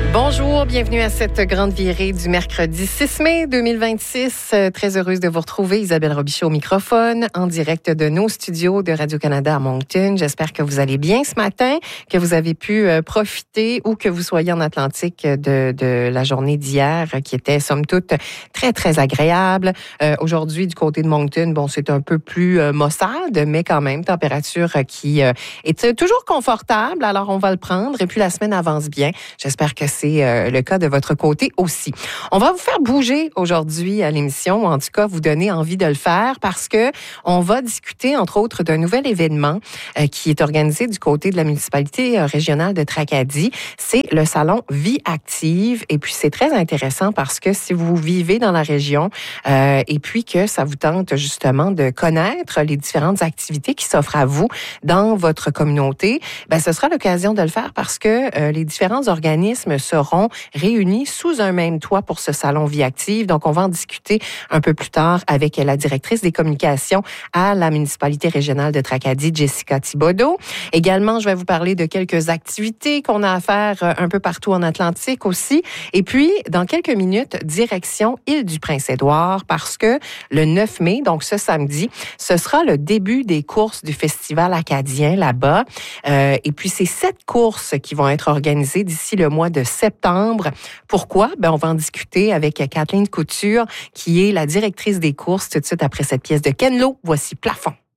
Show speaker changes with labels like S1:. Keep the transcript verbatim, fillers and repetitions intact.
S1: Bonjour, bienvenue à cette grande virée du mercredi six mai deux mille vingt-six. Euh, très heureuse de vous retrouver, Isabelle Robichaud au microphone, en direct de nos studios de Radio-Canada à Moncton. J'espère que vous allez bien ce matin, que vous avez pu euh, profiter ou que vous soyez en Atlantique de, de la journée d'hier qui était, somme toute, très, très agréable. Euh, aujourd'hui, du côté de Moncton, bon, c'est un peu plus euh, maussade, mais quand même, température qui euh, est toujours confortable. Alors, on va le prendre. Et puis, la semaine avance bien. J'espère que c'est euh, le cas de votre côté aussi. On va vous faire bouger aujourd'hui à l'émission, ou en tout cas vous donner envie de le faire parce que on va discuter entre autres d'un nouvel événement euh, qui est organisé du côté de la municipalité euh, régionale de Tracadie. C'est le salon Vie Active et puis c'est très intéressant parce que si vous vivez dans la région euh, et puis que ça vous tente justement de connaître les différentes activités qui s'offrent à vous dans votre communauté, ben ce sera l'occasion de le faire parce que euh, les différents organismes seront réunis sous un même toit pour ce salon Vie Active. Donc, on va en discuter un peu plus tard avec la directrice des communications à la municipalité régionale de Tracadie, Jessica Thibodeau. Également, je vais vous parler de quelques activités qu'on a à faire un peu partout en Atlantique aussi. Et puis, dans quelques minutes, direction Île-du-Prince-Édouard parce que le neuf mai, donc ce samedi, ce sera le début des courses du Festival acadien là-bas. Euh, et puis, c'est sept courses qui vont être organisées d'ici le mois de septembre. Pourquoi? Ben, on va en discuter avec Kathleen Couture, qui est la directrice des courses tout de suite après cette pièce de Ken Lo. Voici Plafond.